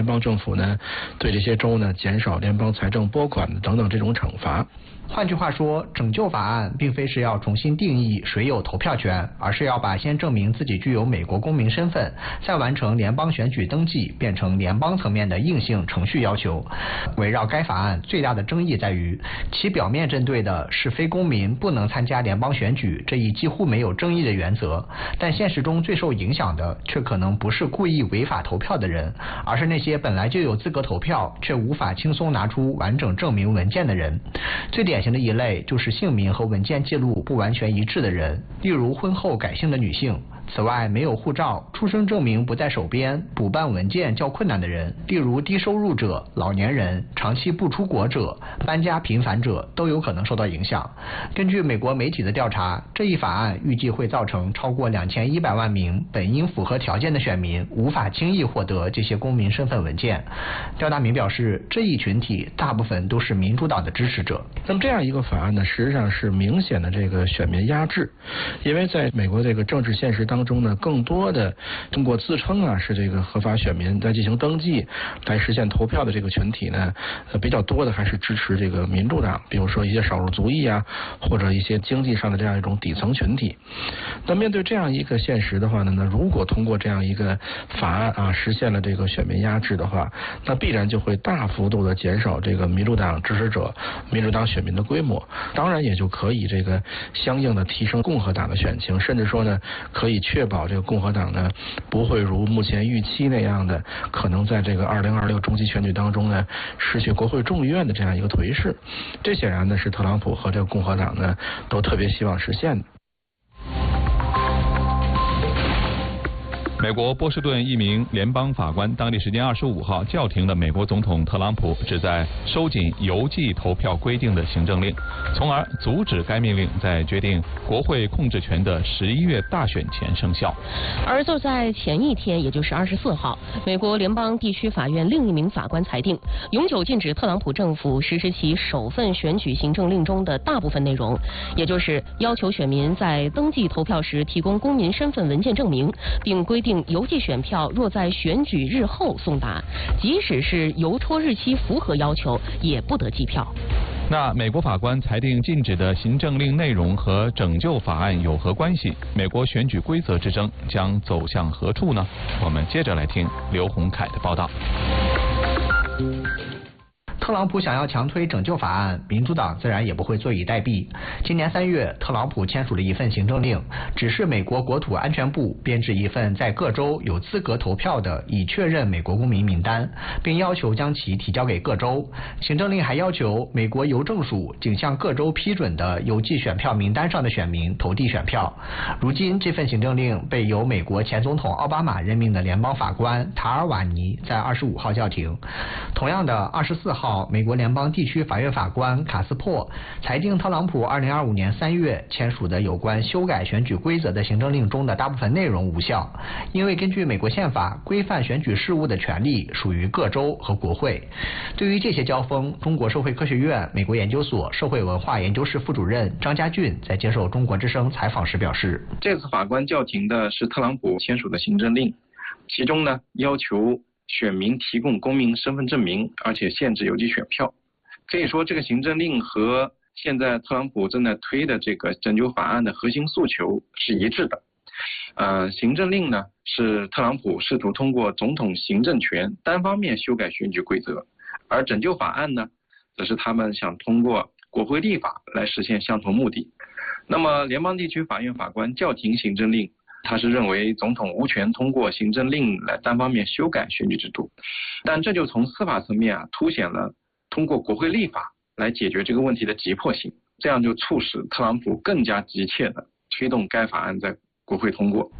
联邦政府呢对这些州呢减少联邦财政拨款等等这种惩罚。 换句话说，拯救法案并非是要重新定义谁有投票权，而是要把先证明自己具有美国公民身份，再完成联邦选举登记变成联邦层面的硬性程序要求。围绕该法案最大的争议在于，其表面针对的是非公民不能参加联邦选举这一几乎没有争议的原则，但现实中最受影响的却可能不是故意违法投票的人，而是那些本来就有资格投票却无法轻松拿出完整证明文件的人。最典型的一类就是姓名和文件记录不完全一致的人，例如婚后改姓的女性。此外，没有护照、出生证明不在手边、补办文件较困难的人，例如低收入者、老年人、长期不出国者、搬家频繁者，都有可能受到影响。根据美国媒体的调查，这一法案预计会造成超过2100万名本应符合条件的选民无法轻易获得这些公民身份文件。刁大明表示，这一群体大部分都是民主党的支持者。 那么这样一个法案呢，实际上是明显的这个选民压制，因为在美国这个政治现实当中呢，更多的通过自称是这个合法选民来进行登记来实现投票的这个群体呢，比较多的还是支持这个民主党，比如说一些少数族裔或者一些经济上的这样一种底层群体。那面对这样一个现实的话呢，如果通过这样一个法案实现了这个选民压制的话，那必然就会大幅度的减少这个民主党支持者、民主党选民的规模，当然也就可以这个相应的提升共和党的选情，甚至说呢可以确保这个共和党呢不会如目前预期那样的可能在这个2026中期选举当中呢失去国会众议院的这样一个颓势。这显然呢是特朗普和这个共和党呢都特别希望实现的。 美国波士顿一名联邦法官当地时间25号叫停了美国总统特朗普旨在收紧邮寄投票规定的行政令，从而阻止该命令在决定国会控制权的11月大选前生效。 而就在前一天，也就是24号，美国联邦地区法院另一名法官裁定，永久禁止特朗普政府实施其首份选举行政令中的大部分内容，也就是要求选民在登记投票时提供公民身份文件证明，并规定邮寄选票若在选举日后送达，即使是邮戳日期符合要求，也不得计票。 那美国法官裁定禁止的行政令内容和拯救法案有何关系？美国选举规则之争将走向何处呢？我们接着来听刘洪凯的报道。 特朗普想要强推拯救法案，民主党自然也不会坐以待毙。今年3月，特朗普签署了一份行政令，指示美国国土安全部编制一份在各州有资格投票的已确认美国公民名单，并要求将其提交给各州。行政令还要求美国邮政署仅向各州批准的邮寄选票名单上的选民投递选票。如今，这份行政令被由美国前总统奥巴马任命的联邦法官塔尔瓦尼在25号叫停。同样的，24号。美国联邦地区法院法官卡斯珀裁定特朗普2025年3月签署的有关修改选举规则的行政令中的大部分内容无效，因为根据美国宪法，规范选举事务的权利属于各州和国会。对于这些交锋，中国社会科学院美国研究所社会文化研究室副主任张家俊在接受中国之声采访时表示， 这次法官叫停的是特朗普签署的行政令，其中呢要求选民提供公民身份证明，而且限制邮寄选票。可以说，这个行政令和现在特朗普正在推的这个拯救法案的核心诉求是一致的。行政令呢是特朗普试图通过总统行政权单方面修改选举规则，而拯救法案呢，则是他们想通过国会立法来实现相同目的。那么，联邦地区法院法官叫停行政令，他是认为总统无权通过行政令来单方面修改选举制度，但这就从司法层面凸显了通过国会立法来解决这个问题的急迫性，这样就促使特朗普更加急切地推动该法案在国会通过。